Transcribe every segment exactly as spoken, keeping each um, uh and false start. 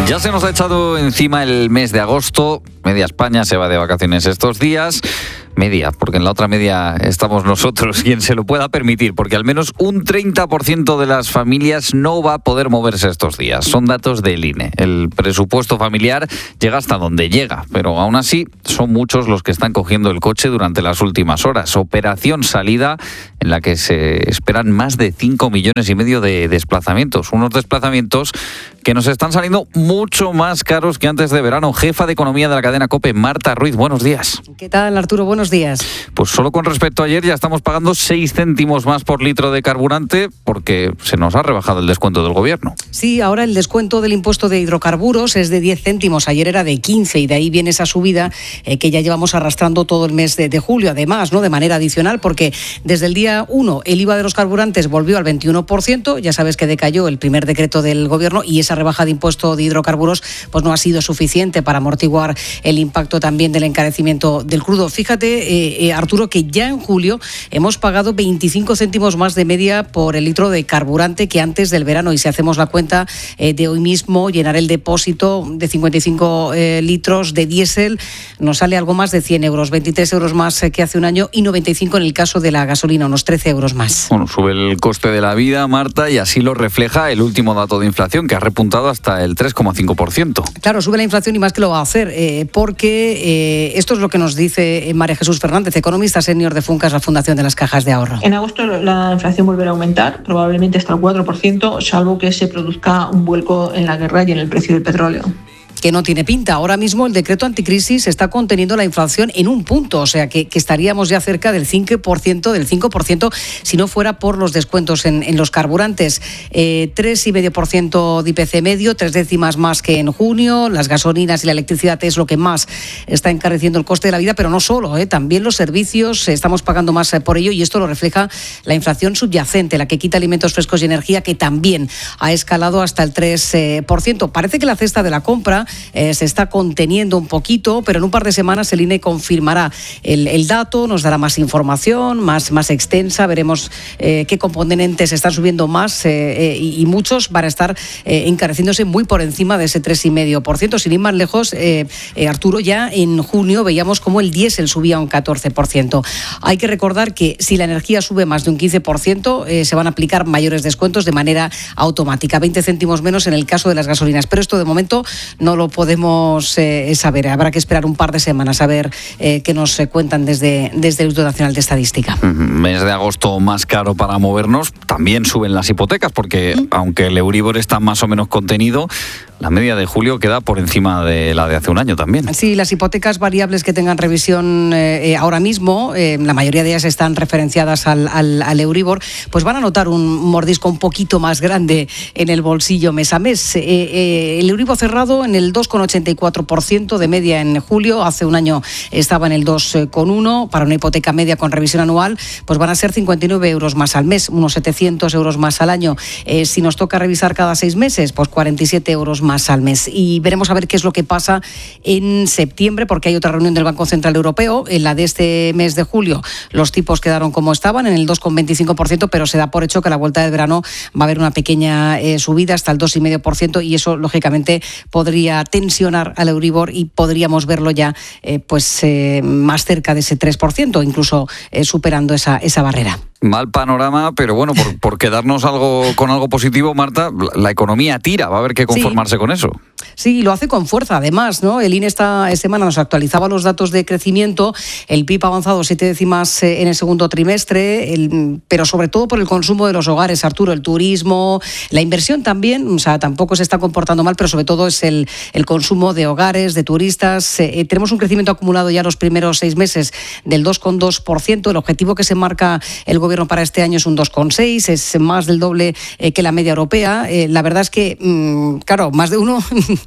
Ya se nos ha echado encima el mes de agosto. Media España se va de vacaciones estos días. Media, porque en la otra media estamos nosotros, quien se lo pueda permitir, porque al menos un treinta por ciento de las familias no va a poder moverse estos días. Son datos del I N E. El presupuesto familiar llega hasta donde llega, pero aún así son muchos los que están cogiendo el coche durante las últimas horas. Operación salida en la que se esperan más de cinco millones y medio de desplazamientos. Unos desplazamientos que nos están saliendo mucho más caros que antes de verano. Jefa de Economía de la cadena COPE, Marta Ruiz, buenos días. ¿Qué tal, Arturo? Buenos días. Pues solo con respecto a ayer ya estamos pagando seis céntimos más por litro de carburante porque se nos ha rebajado el descuento del gobierno. Sí, ahora el descuento del impuesto de hidrocarburos es de diez céntimos. Ayer era de quince y de ahí viene esa subida eh, que ya llevamos arrastrando todo el mes de, de julio. Además, ¿no?, de manera adicional, porque desde el día uno el I V A de los carburantes volvió al veintiuno por ciento. Ya sabes que decayó el primer decreto del gobierno y esa rebaja de impuesto de hidrocarburos pues no ha sido suficiente para amortiguar el impacto también del encarecimiento del crudo. Fíjate, eh, eh, Arturo, que ya en julio hemos pagado veinticinco céntimos más de media por el litro de carburante que antes del verano. Y si hacemos la cuenta eh, de hoy mismo, llenar el depósito de cincuenta y cinco eh, litros de diésel nos sale algo más de cien euros, veintitrés euros más que hace un año y noventa y cinco en el caso de la gasolina, unos trece euros más. Bueno, sube el coste de la vida, Marta, y así lo refleja el último dato de inflación, que ha repuntado hasta el tres coma cinco por ciento. Claro, sube la inflación y más que lo va a hacer, eh, porque eh, esto es lo que nos dice María Jesús Fernández, economista senior de Funcas, la Fundación de las Cajas de Ahorro. En agosto la inflación volverá a aumentar, probablemente hasta el cuatro por ciento, salvo que se produzca un vuelco en la guerra y en el precio del petróleo. Que no tiene pinta. Ahora mismo el decreto anticrisis está conteniendo la inflación en un punto, o sea que, que estaríamos ya cerca del cinco por ciento, del cinco por ciento si no fuera por los descuentos en, en los carburantes. Eh, tres coma cinco por ciento de I P C medio, tres décimas más que en junio. Las gasolinas y la electricidad es lo que más está encareciendo el coste de la vida, pero no solo, eh, también los servicios, eh, estamos pagando más eh, por ello y esto lo refleja la inflación subyacente, la que quita alimentos frescos y energía, que también ha escalado hasta el tres por ciento. Parece que la cesta de la compra Eh, se está conteniendo un poquito, pero en un par de semanas el I N E confirmará el, el dato, nos dará más información, más, más extensa, veremos eh, qué componentes están subiendo más eh, eh, y, y muchos van a estar eh, encareciéndose muy por encima de ese tres coma cinco por ciento. Sin ir más lejos, eh, eh, Arturo, ya en junio veíamos cómo el diésel subía un catorce por ciento. Hay que recordar que si la energía sube más de un quince por ciento, eh, se van a aplicar mayores descuentos de manera automática, veinte céntimos menos en el caso de las gasolinas, pero esto de momento no lo podemos eh, saber. Habrá que esperar un par de semanas a ver eh, qué nos eh, cuentan desde, desde el Instituto Nacional de Estadística. Mes de agosto más caro para movernos. También suben las hipotecas porque ¿Mm? aunque el Euribor está más o menos contenido, la media de julio queda por encima de la de hace un año también. Sí, las hipotecas variables que tengan revisión eh, ahora mismo, eh, la mayoría de ellas están referenciadas al, al, al Euribor, pues van a notar un mordisco un poquito más grande en el bolsillo mes a mes. Eh, eh, el Euribor cerrado en el dos coma ochenta y cuatro por ciento de media en julio, hace un año estaba en el dos coma uno, para una hipoteca media con revisión anual, pues van a ser cincuenta y nueve euros más al mes, unos setecientos euros más al año. Eh, si nos toca revisar cada seis meses, pues cuarenta y siete euros más al mes. Y veremos a ver qué es lo que pasa en septiembre, porque hay otra reunión del Banco Central Europeo. En la de este mes de julio los tipos quedaron como estaban, en el dos coma veinticinco por ciento, pero se da por hecho que a la vuelta del verano va a haber una pequeña eh, subida hasta el dos coma cinco por ciento y eso lógicamente podría tensionar al Euribor y podríamos verlo ya eh, pues eh, más cerca de ese tres por ciento, incluso eh, superando esa, esa barrera. Mal panorama, pero bueno, por, por quedarnos algo con algo positivo, Marta, la, la economía tira, va a haber que conformarse sí. con eso. Sí, lo hace con fuerza, además, ¿no? El I N E esta semana nos actualizaba los datos de crecimiento, el P I B ha avanzado siete décimas en el segundo trimestre, el, pero sobre todo por el consumo de los hogares, Arturo, el turismo, la inversión también, o sea, tampoco se está comportando mal, pero sobre todo es el, el consumo de hogares, de turistas. Eh, tenemos un crecimiento acumulado ya los primeros seis meses del dos coma dos por ciento, el objetivo que se marca el gobierno gobierno para este año es un dos coma seis, es más del doble eh, que la media europea. Eh, la verdad es que, mmm, claro, más de uno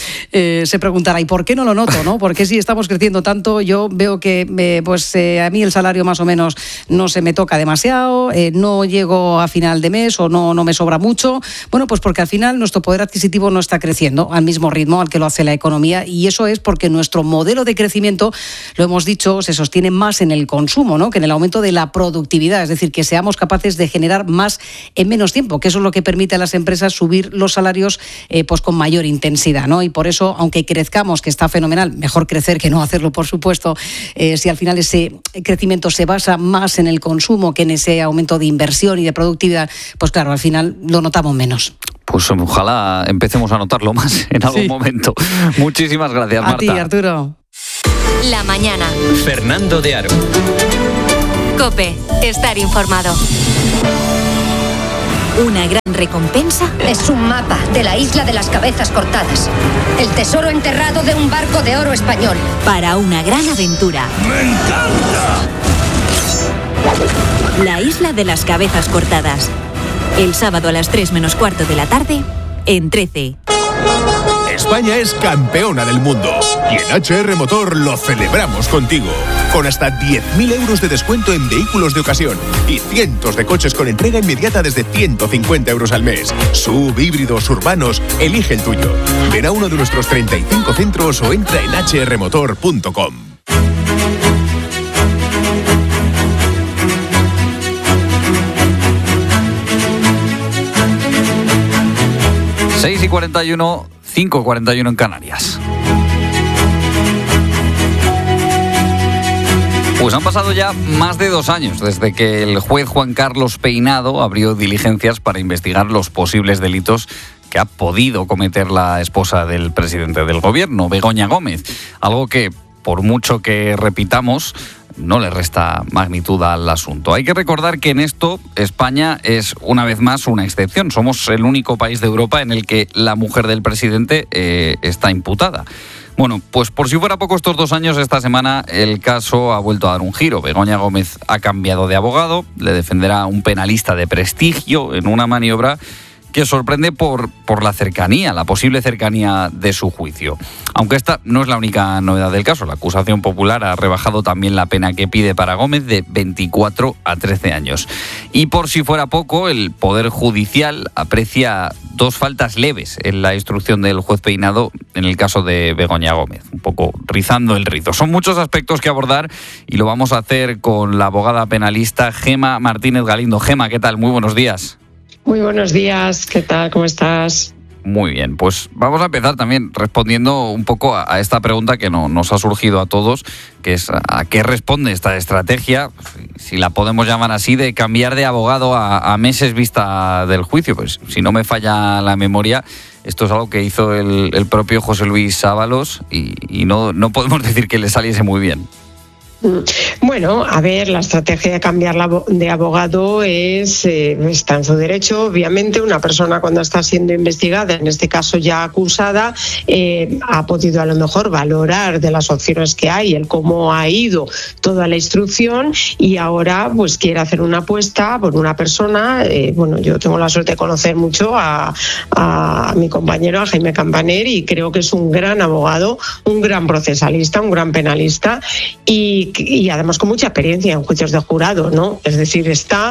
eh, se preguntará, ¿y por qué no lo noto? ¿no? ¿Por qué si estamos creciendo tanto? Yo veo que eh, pues eh, a mí el salario más o menos no se me toca demasiado, eh, no llego a final de mes o no, no me sobra mucho. Bueno, pues porque al final nuestro poder adquisitivo no está creciendo al mismo ritmo al que lo hace la economía, y eso es porque nuestro modelo de crecimiento, lo hemos dicho, se sostiene más en el consumo, ¿no? que en el aumento de la productividad, es decir, que seamos capaces de generar más en menos tiempo, que eso es lo que permite a las empresas subir los salarios eh, pues con mayor intensidad, ¿no? Y por eso, aunque crezcamos, que está fenomenal, mejor crecer que no hacerlo, por supuesto, eh, si al final ese crecimiento se basa más en el consumo que en ese aumento de inversión y de productividad, pues claro, al final lo notamos menos. Pues ojalá empecemos a notarlo más en algún sí. momento. Muchísimas gracias, Marta. A ti, Arturo. La mañana. Fernando de Aro. COPE. Estar informado. Una gran recompensa es un mapa de la isla de las cabezas cortadas. El tesoro enterrado de un barco de oro español. Para una gran aventura. ¡Me encanta! La isla de las cabezas cortadas. El sábado a las tres menos cuarto de la tarde, en trece. España es campeona del mundo y en H R Motor lo celebramos contigo. Con hasta diez mil euros de descuento en vehículos de ocasión y cientos de coches con entrega inmediata desde ciento cincuenta euros al mes. Sub, híbridos, urbanos, elige el tuyo. Ven a uno de nuestros treinta y cinco centros o entra en hache erre motor punto com. seis y cuarenta y uno, cinco y cuarenta y uno en Canarias. Pues han pasado ya más de dos años desde que el juez Juan Carlos Peinado abrió diligencias para investigar los posibles delitos que ha podido cometer la esposa del presidente del gobierno, Begoña Gómez. Algo que, por mucho que repitamos, no le resta magnitud al asunto. Hay que recordar que en esto España es una vez más una excepción. Somos el único país de Europa en el que la mujer del presidente eh, está imputada. Bueno, pues por si fuera poco estos dos años, esta semana el caso ha vuelto a dar un giro. Begoña Gómez ha cambiado de abogado, le defenderá un penalista de prestigio en una maniobra que sorprende por, por la cercanía, la posible cercanía de su juicio. Aunque esta no es la única novedad del caso. La acusación popular ha rebajado también la pena que pide para Gómez de veinticuatro a trece años. Y por si fuera poco, el Poder Judicial aprecia dos faltas leves en la instrucción del juez Peinado en el caso de Begoña Gómez, un poco rizando el rizo. Son muchos aspectos que abordar y lo vamos a hacer con la abogada penalista Gema Martínez Galindo. Gema, ¿qué tal? Muy buenos días. Muy buenos días, ¿qué tal? ¿Cómo estás? Muy bien, pues vamos a empezar también respondiendo un poco a, a esta pregunta que no, nos ha surgido a todos, que es ¿a qué responde esta estrategia, si la podemos llamar así, de cambiar de abogado a, a meses vista del juicio? Pues si no me falla la memoria, esto es algo que hizo el, el propio José Luis Ábalos y, y no, no podemos decir que le saliese muy bien. Bueno, a ver, la estrategia de cambiar de abogado es eh, está en su derecho. Obviamente, una persona cuando está siendo investigada, en este caso ya acusada, eh, ha podido a lo mejor valorar de las opciones que hay, el cómo ha ido toda la instrucción y ahora pues quiere hacer una apuesta por una persona. Eh, bueno, yo tengo la suerte de conocer mucho a, a mi compañero, a Jaime Campaner, y creo que es un gran abogado, un gran procesalista, un gran penalista y y además con mucha experiencia en juicios de jurado, ¿no? Es decir, está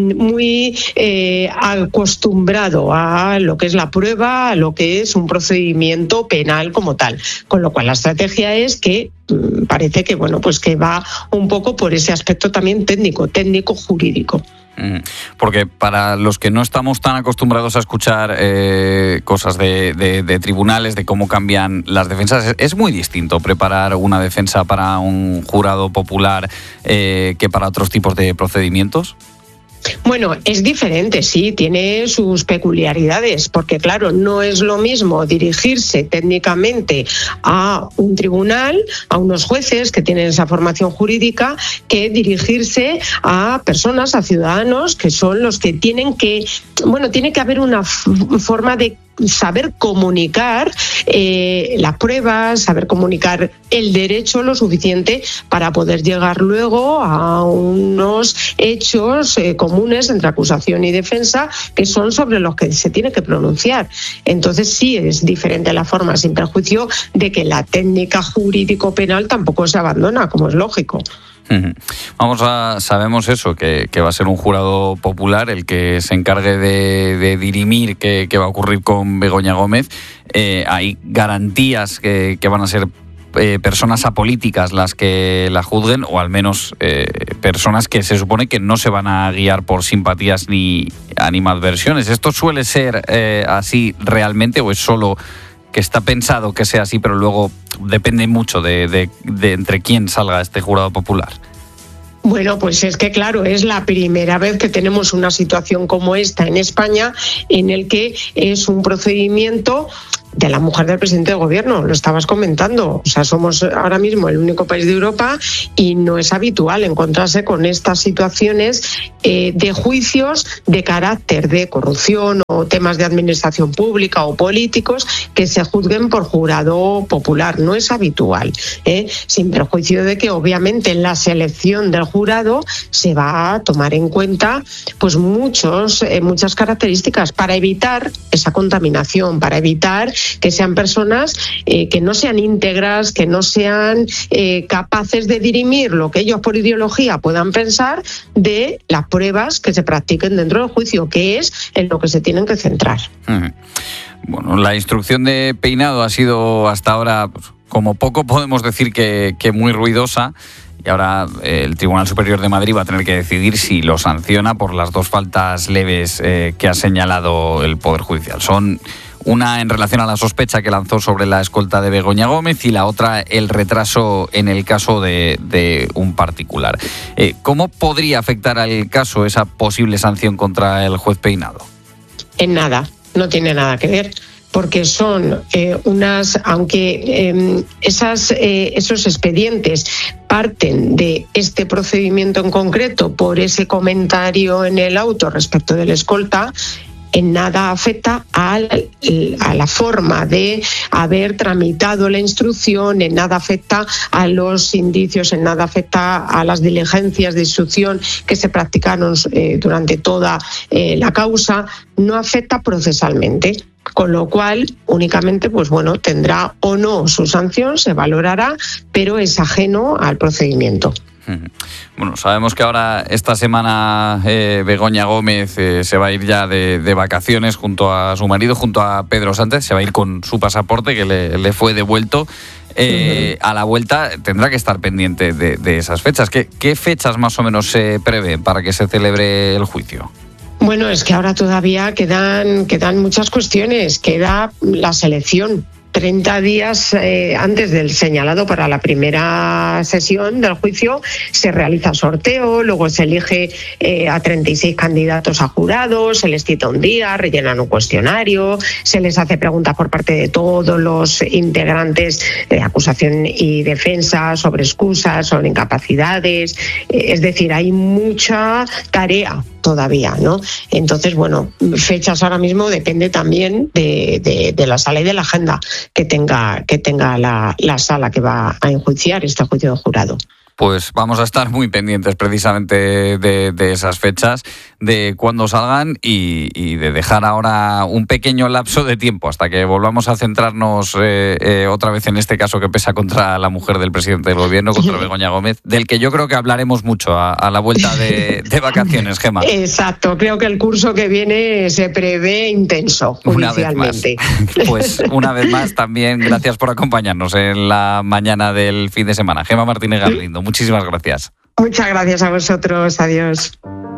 muy eh, acostumbrado a lo que es la prueba, a lo que es un procedimiento penal como tal. Con lo cual la estrategia es que mmm, parece que bueno, pues que va un poco por ese aspecto también técnico, técnico jurídico. Porque para los que no estamos tan acostumbrados a escuchar eh, cosas de, de, de tribunales, de cómo cambian las defensas, es, es muy distinto preparar una defensa para un jurado popular eh, que para otros tipos de procedimientos. Bueno, es diferente, sí, tiene sus peculiaridades, porque claro, no es lo mismo dirigirse técnicamente a un tribunal, a unos jueces que tienen esa formación jurídica, que dirigirse a personas, a ciudadanos, que son los que tienen que, bueno, tiene que haber una f- forma de saber comunicar eh, las pruebas, saber comunicar el derecho lo suficiente para poder llegar luego a unos hechos eh, comunes entre acusación y defensa que son sobre los que se tiene que pronunciar. Entonces sí es diferente la forma, sin perjuicio de que la técnica jurídico-penal tampoco se abandona, como es lógico. Vamos a, sabemos eso, que, que va a ser un jurado popular el que se encargue de, de dirimir qué, qué va a ocurrir con Begoña Gómez. Eh, hay garantías que, que van a ser eh, personas apolíticas las que la juzguen, o al menos eh, personas que se supone que no se van a guiar por simpatías ni animadversiones. ¿Esto suele ser eh, así realmente o es solo que está pensado que sea así, pero luego depende mucho de, de, de entre quién salga este jurado popular. Bueno, pues es que claro, es la primera vez que tenemos una situación como esta en España, en el que es un procedimiento de la mujer del presidente del gobierno, lo estabas comentando. O sea, somos ahora mismo el único país de Europa y no es habitual encontrarse con estas situaciones eh, de juicios de carácter de corrupción o temas de administración pública o políticos que se juzguen por jurado popular. No es habitual, ¿eh? Sin perjuicio de que obviamente en la selección del jurado se va a tomar en cuenta pues muchos, eh, muchas características para evitar esa contaminación, para evitar que sean personas eh, que no sean íntegras, que no sean eh, capaces de dirimir lo que ellos por ideología puedan pensar de las pruebas que se practiquen dentro del juicio, que es en lo que se tienen que centrar. Uh-huh. Bueno, la instrucción de Peinado ha sido hasta ahora, pues, como poco podemos decir que, que muy ruidosa. Y ahora eh, el Tribunal Superior de Madrid va a tener que decidir si lo sanciona por las dos faltas leves eh, que ha señalado el Poder Judicial. Son una en relación a la sospecha que lanzó sobre la escolta de Begoña Gómez y la otra el retraso en el caso de, de un particular. Eh, ¿Cómo podría afectar al caso esa posible sanción contra el juez Peinado? En nada, no tiene nada que ver. Porque son eh, unas, aunque eh, esas, eh, esos expedientes parten de este procedimiento en concreto por ese comentario en el auto respecto del escolta, en nada afecta a la forma de haber tramitado la instrucción, en nada afecta a los indicios, en nada afecta a las diligencias de instrucción que se practicaron eh, durante toda eh, la causa, no afecta procesalmente. Con lo cual, únicamente, pues bueno, tendrá o no su sanción, se valorará, pero es ajeno al procedimiento. Bueno, sabemos que ahora esta semana eh, Begoña Gómez eh, se va a ir ya de, de vacaciones junto a su marido, junto a Pedro Sánchez, se va a ir con su pasaporte que le, le fue devuelto. Eh, uh-huh. A la vuelta tendrá que estar pendiente de, de esas fechas. ¿Qué, ¿Qué fechas más o menos se prevén para que se celebre el juicio? Bueno, es que ahora todavía quedan, quedan muchas cuestiones. Queda la selección. treinta días eh, antes del señalado para la primera sesión del juicio se realiza sorteo, luego se elige eh, a treinta y seis candidatos a jurados, se les cita un día, rellenan un cuestionario, se les hace preguntas por parte de todos los integrantes de acusación y defensa sobre excusas, sobre incapacidades, eh, es decir, hay mucha tarea todavía, ¿no? Entonces, bueno, fechas ahora mismo depende también de, de, de la sala y de la agenda que tenga, que tenga la, la sala que va a enjuiciar este juicio de jurado. Pues vamos a estar muy pendientes precisamente de, de esas fechas, de cuándo salgan y, y de dejar ahora un pequeño lapso de tiempo hasta que volvamos a centrarnos eh, eh, otra vez en este caso que pesa contra la mujer del presidente del gobierno, contra Begoña Gómez, del que yo creo que hablaremos mucho a, a la vuelta de, de vacaciones, Gemma. Exacto, creo que el curso que viene se prevé intenso judicialmente. Una vez más. Pues una vez más también gracias por acompañarnos en la mañana del fin de semana. Gemma Martínez Garlindo, muchísimas gracias. Muchas gracias a vosotros, adiós.